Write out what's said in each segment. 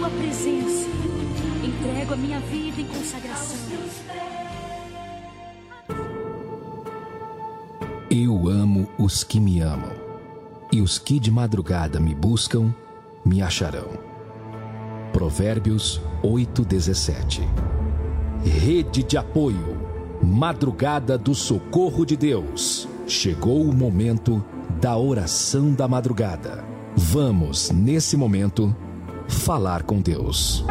tua presença, entrego a minha vida em consagração. Eu amo os que me amam, e os que de madrugada me buscam, me acharão. Provérbios 8:17. Rede de apoio, madrugada do socorro de Deus. Chegou o momento da oração da madrugada. Vamos, nesse momento, falar com Deus.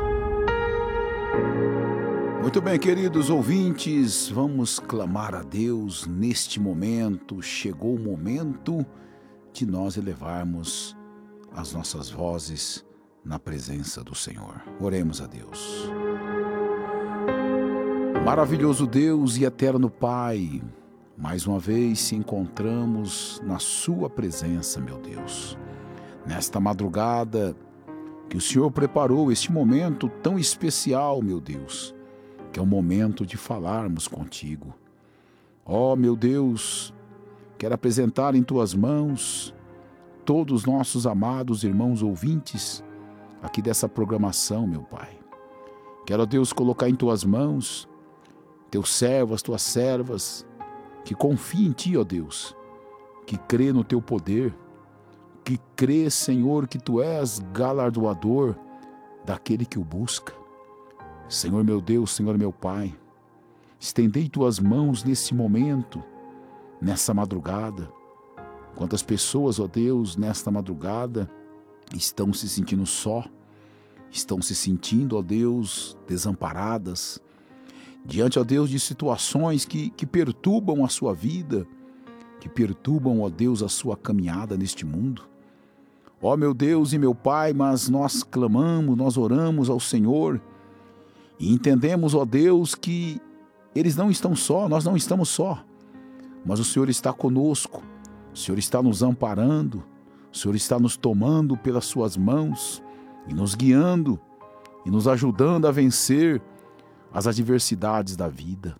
Muito bem, queridos ouvintes, vamos clamar a Deus neste momento. Chegou o momento de nós elevarmos as nossas vozes na presença do Senhor. Oremos a Deus. Maravilhoso Deus e eterno Pai, mais uma vez se encontramos na sua presença, meu Deus. Nesta madrugada que o Senhor preparou este momento tão especial, meu Deus, que é o momento de falarmos contigo. Ó, meu Deus, quero apresentar em tuas mãos todos os nossos amados irmãos ouvintes aqui dessa programação, meu Pai. Quero, ó Deus, colocar em tuas mãos teus servos, tuas servas, que confiem em ti, ó Deus, que crê no teu poder, que crê, Senhor, que tu és galardoador daquele que o busca. Senhor meu Deus, Senhor meu Pai, estendei tuas mãos nesse momento, nessa madrugada. Quantas pessoas, ó Deus, nesta madrugada estão se sentindo só, estão se sentindo, ó Deus, desamparadas, diante, ó Deus, de situações que perturbam a sua vida, que perturbam, ó Deus, a sua caminhada neste mundo. Ó meu Deus e meu Pai, mas nós clamamos, nós oramos ao Senhor e entendemos, ó Deus, que eles não estão só, nós não estamos só, mas o Senhor está conosco, o Senhor está nos amparando, o Senhor está nos tomando pelas suas mãos e nos guiando e nos ajudando a vencer as adversidades da vida.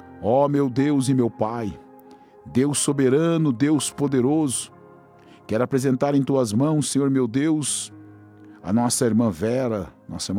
Ó meu Deus e meu Pai, Deus soberano, Deus poderoso, quero apresentar em tuas mãos, Senhor meu Deus, a nossa irmã Vera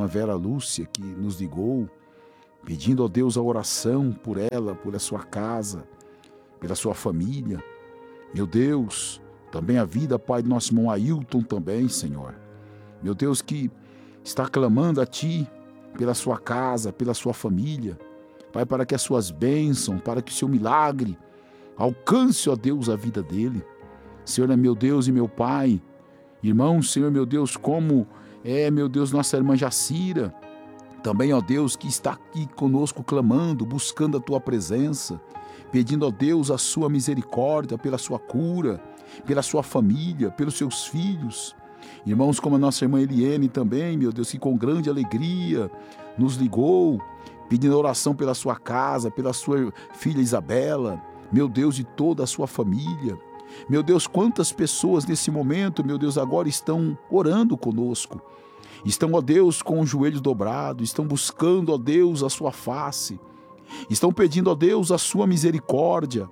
Lúcia, que nos ligou, pedindo, ó Deus, a oração por ela, por a sua casa, pela sua família. Meu Deus, também a vida, Pai, do nosso irmão Ailton também, Senhor. Meu Deus, que está clamando a Ti pela sua casa, pela sua família. Pai, para que as suas bênçãos, para que o seu milagre alcance, ó Deus, a vida dele. Senhor, é meu Deus e meu Pai. Irmãos, Senhor, meu Deus, como é, meu Deus, nossa irmã Jacira, também, ó Deus, que está aqui conosco clamando, buscando a Tua presença, pedindo, ó Deus, a Sua misericórdia pela sua cura, pela sua família, pelos seus filhos. Irmãos, como a nossa irmã Eliene também, meu Deus, que com grande alegria nos ligou, pedindo oração pela sua casa, pela sua filha Isabela, meu Deus, e toda a sua família. Meu Deus, quantas pessoas nesse momento, meu Deus, agora estão orando conosco. Estão, ó Deus, com os joelhos dobrados, estão buscando, ó Deus, a sua face. Estão pedindo, ó Deus, a sua misericórdia.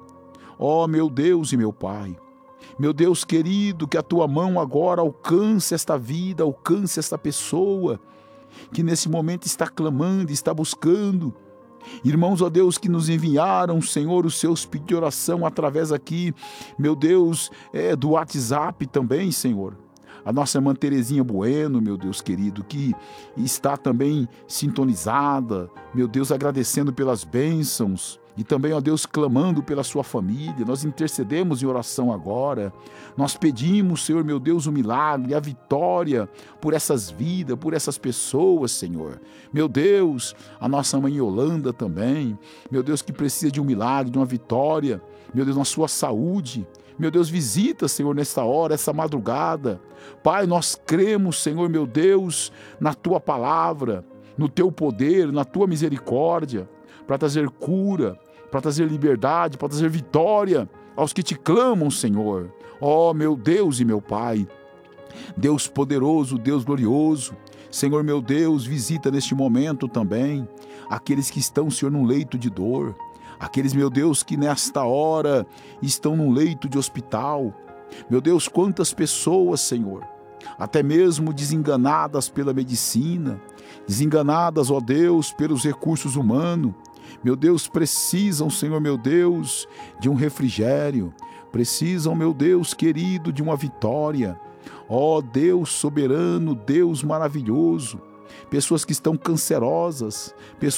Ó meu Deus e meu Pai. Meu Deus querido, que a tua mão agora alcance esta vida, alcance esta pessoa que nesse momento está clamando, está buscando. Irmãos, ó Deus, que nos enviaram, Senhor, os seus pedidos de oração através aqui, meu Deus, do WhatsApp também, Senhor. A nossa irmã Terezinha Bueno, meu Deus querido, que está também sintonizada, meu Deus, agradecendo pelas bênçãos. E também, ó Deus, clamando pela sua família. Nós intercedemos em oração agora. Nós pedimos, Senhor, meu Deus, o milagre, a vitória por essas vidas, por essas pessoas, Senhor. Meu Deus, a nossa mãe Yolanda também. Meu Deus, que precisa de um milagre, de uma vitória. Meu Deus, na sua saúde. Meu Deus, visita, Senhor, nesta hora, essa madrugada. Pai, nós cremos, Senhor, meu Deus, na Tua palavra, no Teu poder, na Tua misericórdia, para trazer cura, para trazer liberdade, para trazer vitória aos que te clamam, Senhor. Ó, meu Deus e meu Pai, Deus poderoso, Deus glorioso, Senhor, meu Deus, visita neste momento também aqueles que estão, Senhor, num leito de dor, aqueles, meu Deus, que nesta hora estão num leito de hospital. Meu Deus, quantas pessoas, Senhor, até mesmo desenganadas pela medicina, desenganadas, ó Deus, pelos recursos humanos. Meu Deus, precisam, Senhor, meu Deus, de um refrigério, precisam, meu Deus querido, de uma vitória. Ó Deus soberano, Deus maravilhoso, pessoas que estão cancerosas,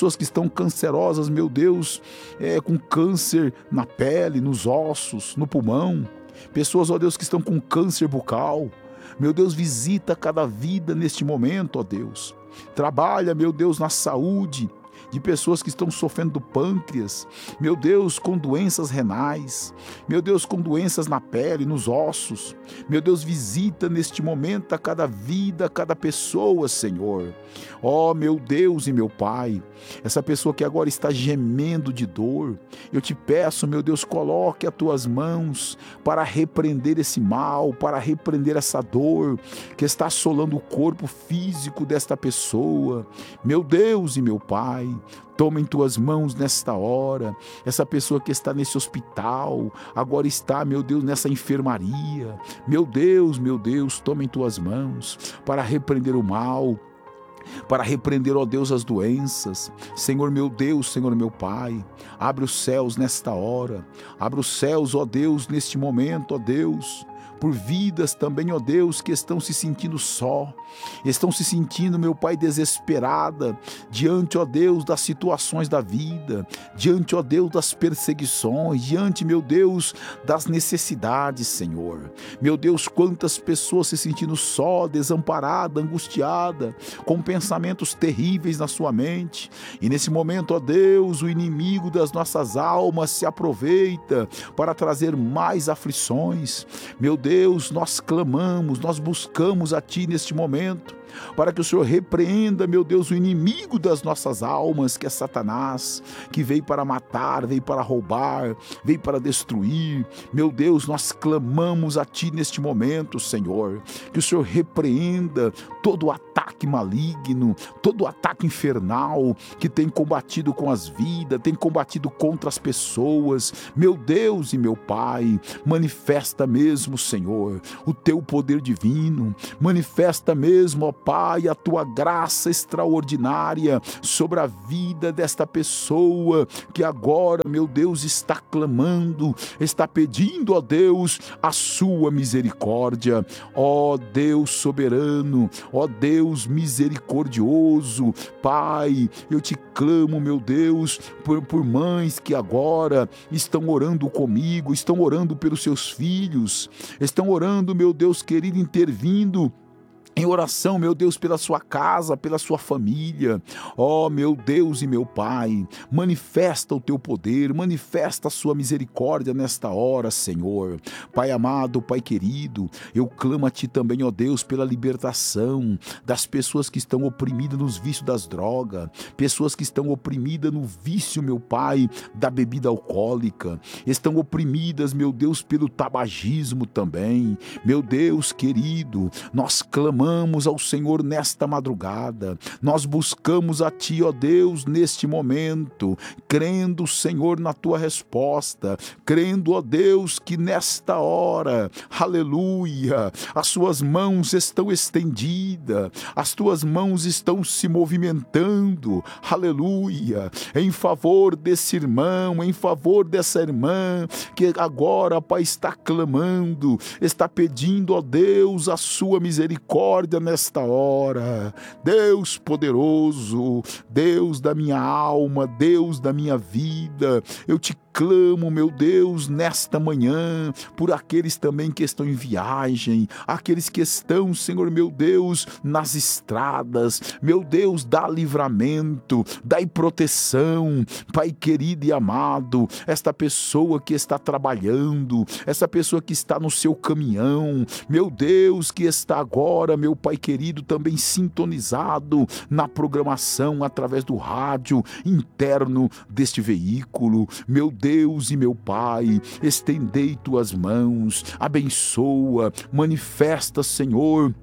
meu Deus, com câncer na pele, nos ossos, no pulmão, pessoas, ó Deus, que estão com câncer bucal. Meu Deus, visita cada vida neste momento, ó Deus. Trabalha, meu Deus, na saúde de pessoas que estão sofrendo do pâncreas, meu Deus, com doenças renais, meu Deus, com doenças na pele, nos ossos. Meu Deus, visita neste momento a cada vida, a cada pessoa, Senhor. Ó, meu Deus e meu Pai, essa pessoa que agora está gemendo de dor, eu te peço, meu Deus, coloque as tuas mãos para repreender esse mal, para repreender essa dor que está assolando o corpo físico desta pessoa. Meu Deus e meu Pai, toma em tuas mãos nesta hora, essa pessoa que está nesse hospital, agora está, meu Deus, nessa enfermaria. Meu Deus, toma em tuas mãos para repreender o mal, para repreender, ó Deus, as doenças. Senhor meu Deus, Senhor meu Pai, abre os céus nesta hora, abre os céus, ó Deus, neste momento, ó Deus, por vidas também, ó Deus, que estão se sentindo só, estão se sentindo, meu Pai, desesperada, diante, ó Deus, das situações da vida, diante, ó Deus, das perseguições, diante, meu Deus, das necessidades, Senhor. Meu Deus, quantas pessoas se sentindo só, desamparada, angustiada, com pensamentos terríveis na sua mente, e nesse momento, ó Deus, o inimigo das nossas almas se aproveita para trazer mais aflições. Meu Deus, nós clamamos, nós buscamos a Ti neste momento, para que o Senhor repreenda, meu Deus, o inimigo das nossas almas, que é Satanás, que veio para matar, veio para roubar, veio para destruir. Meu Deus, nós clamamos a Ti neste momento, Senhor, que o Senhor repreenda todo o ataque maligno, todo o ataque infernal que tem combatido com as vidas, tem combatido contra as pessoas. Meu Deus e meu Pai, manifesta mesmo, Senhor, o Teu poder divino, manifesta mesmo, ó Pai, a Tua graça extraordinária sobre a vida desta pessoa que agora, meu Deus, está clamando, está pedindo, ó Deus, a Sua misericórdia. Ó Deus soberano, ó Deus misericordioso, Pai, eu Te clamo, meu Deus, por mães que agora estão orando comigo, estão orando pelos seus filhos, estão orando, meu Deus querido, intervindo em oração, meu Deus, pela sua casa, pela sua família. Ó, meu Deus e meu Pai, manifesta o Teu poder, manifesta a Sua misericórdia nesta hora, Senhor. Pai amado, Pai querido, eu clamo a Ti também, ó Deus, pela libertação das pessoas que estão oprimidas nos vícios das drogas, pessoas que estão oprimidas no vício, meu Pai, da bebida alcoólica, estão oprimidas, meu Deus, pelo tabagismo também. Meu Deus querido, nós clamamos ao Senhor nesta madrugada, nós buscamos a Ti, ó Deus, neste momento, crendo, Senhor, na Tua resposta, crendo, ó Deus, que nesta hora, aleluia, as Suas mãos estão estendidas, as Tuas mãos estão se movimentando, aleluia, em favor desse irmão, em favor dessa irmã, que agora, Pai, está clamando, está pedindo, ó Deus, a Sua misericórdia nesta hora. Deus poderoso, Deus da minha alma, Deus da minha vida, eu Te clamo, meu Deus, nesta manhã, por aqueles também que estão em viagem, aqueles que estão, Senhor, meu Deus, nas estradas. Meu Deus, dá livramento, dai proteção, Pai querido e amado, esta pessoa que está trabalhando, essa pessoa que está no seu caminhão, meu Deus, que está agora, meu Pai querido, também sintonizado na programação através do rádio interno deste veículo. Meu Deus e meu Pai, estendei Tuas mãos, abençoa, manifesta, Senhor,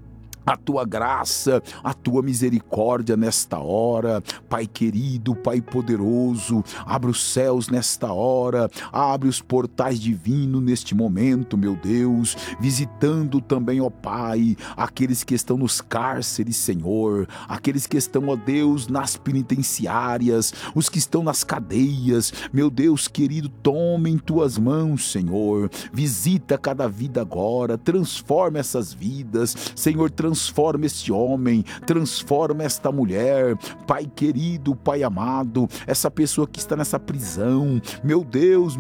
a tua graça, a tua misericórdia nesta hora. Pai querido, Pai poderoso, abre os céus nesta hora, abre os portais divinos neste momento, meu Deus, visitando também, ó Pai, aqueles que estão nos cárceres, Senhor, aqueles que estão, ó Deus, nas penitenciárias, os que estão nas cadeias, meu Deus querido, toma em tuas mãos, Senhor, visita cada vida agora, transforma essas vidas, Senhor, transforma este homem, transforma esta mulher, Pai querido, Pai amado, essa pessoa que está nessa prisão, meu Deus,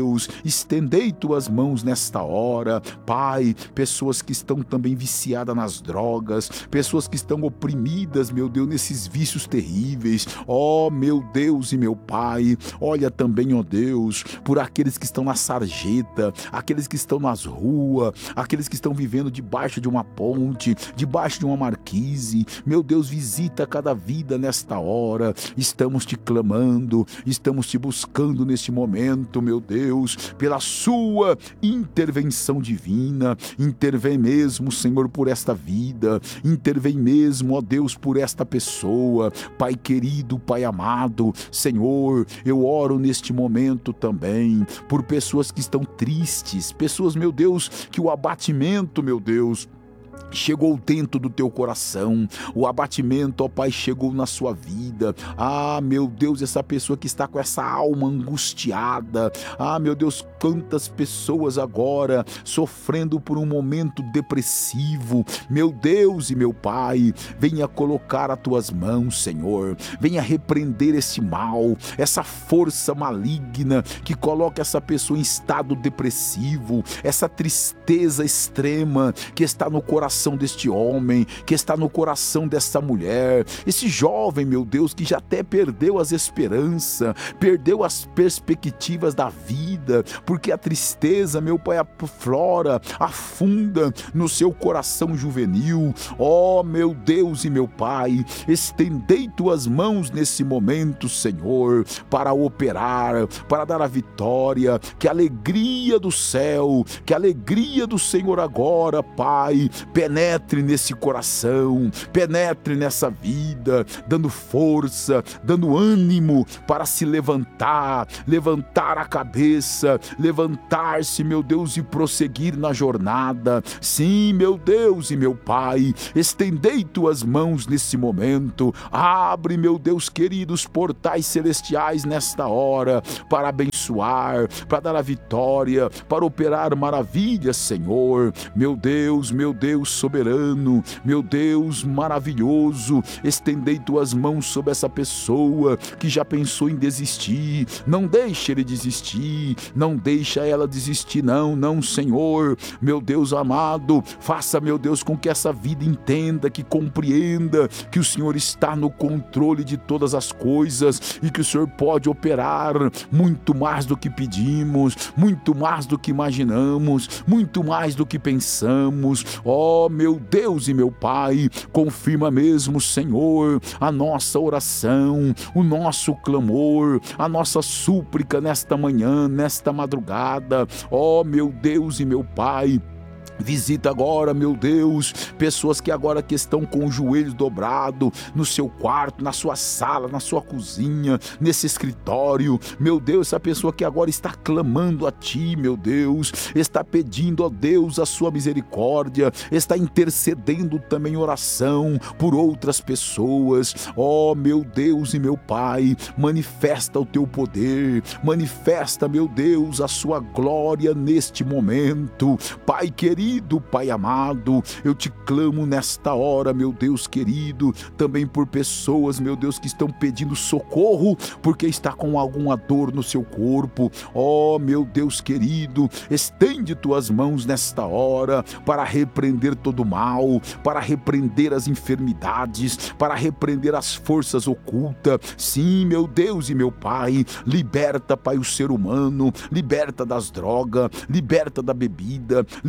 estendei tuas mãos nesta hora, Pai, pessoas que estão também viciadas nas drogas, pessoas que estão oprimidas, meu Deus, nesses vícios terríveis, ó meu Deus e meu Pai, olha também, ó Deus, por aqueles que estão na sarjeta, aqueles que estão nas ruas, aqueles que estão vivendo debaixo de uma ponte, debaixo de uma marquise, meu Deus, visita cada vida nesta hora, estamos te clamando, estamos te buscando neste momento, meu Deus, pela sua intervenção divina, intervém mesmo, Senhor, por esta vida, intervém mesmo, ó Deus, por esta pessoa, Pai querido, Pai amado, Senhor, eu oro neste momento também, por pessoas que estão tristes, pessoas, meu Deus, que o abatimento, meu Deus, chegou dentro do teu coração, o abatimento, ó Pai, chegou na sua vida, meu Deus, essa pessoa que está com essa alma angustiada, meu Deus, quantas pessoas agora sofrendo por um momento depressivo, meu Deus e meu Pai, venha colocar as tuas mãos, Senhor, venha repreender esse mal, essa força maligna que coloca essa pessoa em estado depressivo, essa tristeza extrema que está no coração deste homem, que está no coração dessa mulher, esse jovem, meu Deus, que já até perdeu as esperanças, perdeu as perspectivas da vida, porque a tristeza, meu Pai, aflora, afunda no seu coração juvenil. Ó, meu Deus e meu Pai, estendei tuas mãos nesse momento, Senhor, para operar, para dar a vitória, que a alegria do céu, que a alegria do Senhor agora, Pai, penetre nesse coração, penetre nessa vida, dando força, dando ânimo para se levantar, levantar a cabeça, levantar-se, meu Deus, e prosseguir na jornada. Sim, meu Deus e meu Pai, estendei tuas mãos nesse momento, abre, meu Deus querido, os portais celestiais nesta hora, para abençoar, para dar a vitória, para operar maravilhas, Senhor, meu Deus soberano, meu Deus maravilhoso, estendei tuas mãos sobre essa pessoa que já pensou em desistir, não deixe ele desistir, não deixa ela desistir, não, Senhor, meu Deus amado, faça, meu Deus, com que essa vida entenda, que compreenda que o Senhor está no controle de todas as coisas e que o Senhor pode operar muito mais do que pedimos, muito mais do que imaginamos, muito mais do que pensamos. Ó, meu Deus e meu Pai, confirma mesmo, Senhor, a nossa oração, o nosso clamor, a nossa súplica nesta manhã, nesta madrugada. Ó, meu Deus e meu Pai, visita agora, meu Deus, pessoas que agora que estão com os joelhos dobrados no seu quarto, na sua sala, na sua cozinha, nesse escritório, meu Deus, essa pessoa que agora está clamando a Ti, meu Deus, está pedindo a Deus a sua misericórdia, está intercedendo também em oração por outras pessoas. Ó, meu Deus e meu Pai, manifesta o Teu poder, manifesta, meu Deus, a sua glória neste momento. Pai querido, Pai amado, eu te clamo nesta hora, meu Deus querido, também por pessoas, meu Deus, que estão pedindo socorro porque está com alguma dor no seu corpo. Ó, meu Deus querido, estende tuas mãos nesta hora para repreender todo o mal, para repreender as enfermidades, para repreender as forças ocultas. Sim, meu Deus e meu Pai, liberta, Pai, o ser humano, liberta das drogas, liberta da bebida, liberta,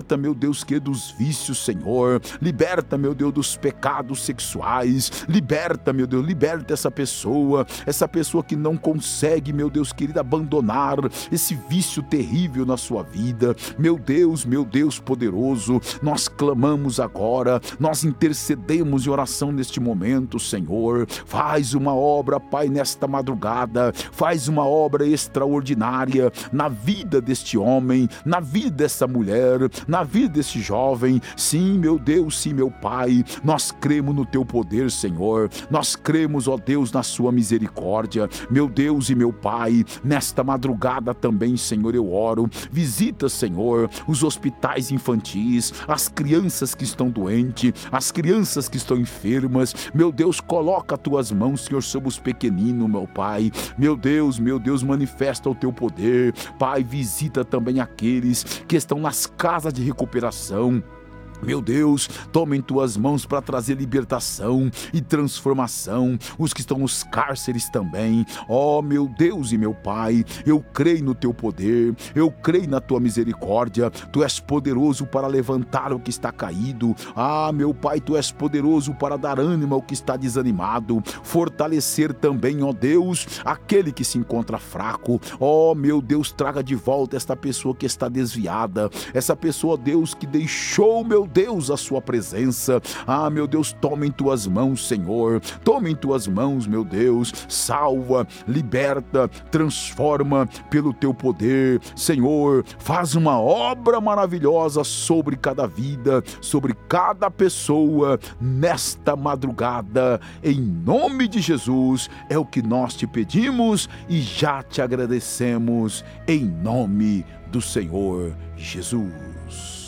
liberta, meu Deus, que dos vícios, Senhor, liberta, meu Deus, dos pecados sexuais, liberta, meu Deus, liberta essa pessoa que não consegue, meu Deus querido, abandonar esse vício terrível na sua vida. Meu Deus poderoso, nós clamamos agora, nós intercedemos em oração neste momento, Senhor. Faz uma obra, Pai, nesta madrugada, faz uma obra extraordinária na vida deste homem, na vida dessa mulher, na vida desse jovem. Sim, meu Deus, sim, meu Pai, nós cremos no teu poder, Senhor, nós cremos, ó Deus, na sua misericórdia, meu Deus e meu Pai. Nesta madrugada também, Senhor, eu oro, visita, Senhor, os hospitais infantis, as crianças que estão doentes, as crianças que estão enfermas. Meu Deus, coloca as tuas mãos, Senhor, sobre os pequeninos, meu Pai. Meu Deus, manifesta o teu poder, Pai. Visita também aqueles que estão nas casas de recuperação. Meu Deus, toma em tuas mãos para trazer libertação e transformação, os que estão nos cárceres também. Ó, meu Deus e meu Pai, eu creio no teu poder, eu creio na tua misericórdia. Tu és poderoso para levantar o que está caído. Ah, meu Pai, tu és poderoso para dar ânimo ao que está desanimado, fortalecer também, ó Deus, aquele que se encontra fraco. Ó, meu Deus, traga de volta esta pessoa que está desviada, essa pessoa, Deus, que deixou, meu Deus, a sua presença. Ah, meu Deus, toma em tuas mãos, Senhor, toma em tuas mãos, meu Deus, salva, liberta, transforma pelo teu poder, Senhor. Faz uma obra maravilhosa sobre cada vida, sobre cada pessoa nesta madrugada, em nome de Jesus. É o que nós te pedimos e já te agradecemos, em nome do Senhor Jesus.